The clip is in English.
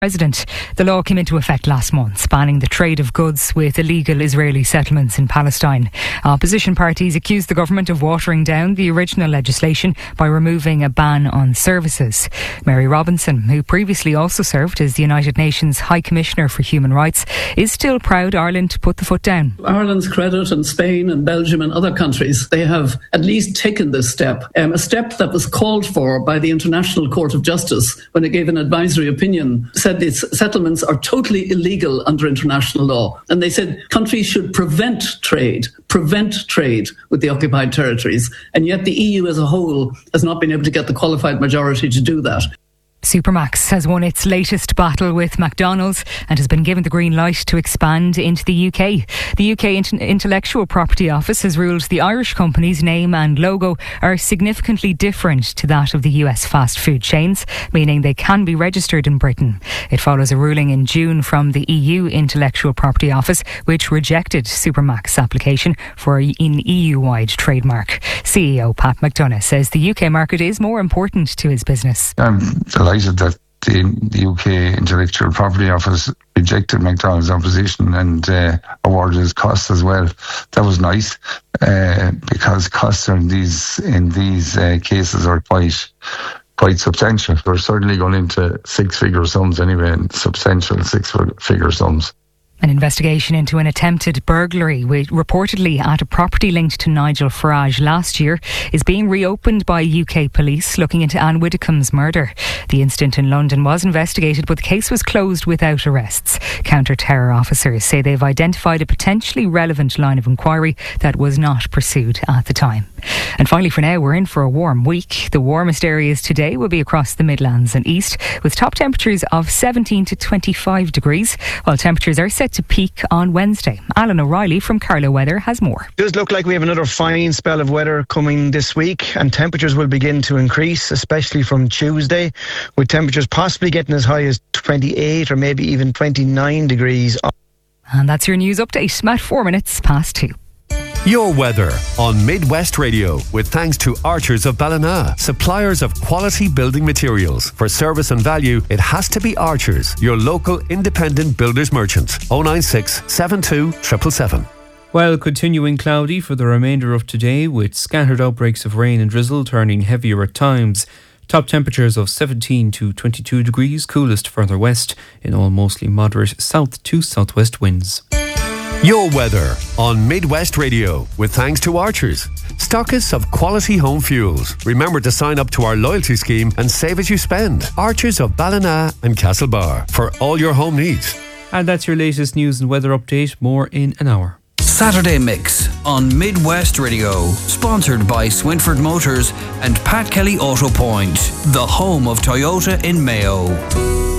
President. The law came into effect last month, banning the trade of goods with illegal Israeli settlements in Palestine. Opposition parties accused the government of watering down the original legislation by removing a ban on services. Mary Robinson, who previously also served as the United Nations High Commissioner for Human Rights, is still proud Ireland put the foot down. Ireland's credit, and Spain and Belgium and other countries, they have at least taken this step, a step that was called for by the International Court of Justice when it gave an advisory opinion, said these settlements are totally illegal under international law. And they said countries should prevent trade with the occupied territories. And yet the EU as a whole has not been able to get the qualified majority to do that. Supermax has won its latest battle with McDonald's and has been given the green light to expand into the UK. The UK Intellectual Property Office has ruled the Irish company's name and logo are significantly different to that of the US fast food chains, meaning they can be registered in Britain. It follows a ruling in June from the EU Intellectual Property Office, which rejected Supermax's application for an EU-wide trademark. CEO Pat McDonough says the UK market is more important to his business. I'm delighted that the UK Intellectual Property Office rejected McDonald's opposition and awarded us costs as well. That was nice because costs in these cases are quite substantial. We're certainly going into six-figure sums anyway, and substantial six-figure sums. An investigation into an attempted burglary, reportedly at a property linked to Nigel Farage last year, is being reopened by UK police looking into Anne Widdecombe's murder. The incident in London was investigated, but the case was closed without arrests. Counter-terror officers say they've identified a potentially relevant line of inquiry that was not pursued at the time. And finally, for now, we're in for a warm week. The warmest areas today will be across the Midlands and East, with top temperatures of 17 to 25 degrees, while temperatures are set to peak on Wednesday. Alan O'Reilly from Carlow Weather has more. It does look like we have another fine spell of weather coming this week, and temperatures will begin to increase, especially from Tuesday, with temperatures possibly getting as high as 28 or maybe even 29 degrees. And that's your news update at 4 minutes past 2. Your weather on Midwest Radio, with thanks to Archers of Ballina, suppliers of quality building materials. For service and value, it has to be Archers, your local independent builders merchant. 096 72 777. Well, continuing cloudy for the remainder of today, with scattered outbreaks of rain and drizzle turning heavier at times. Top temperatures of 17 to 22 degrees, coolest further west, in all mostly moderate south to southwest winds. Your weather on Midwest Radio, with thanks to Archers, stockists of quality home fuels. Remember to sign up to our loyalty scheme and save as you spend. Archers of Ballina and Castlebar, for all your home needs. And that's your latest news and weather update. More in an hour. Saturday Mix on Midwest Radio, sponsored by Swinford Motors and Pat Kelly Auto Point, the home of Toyota in Mayo.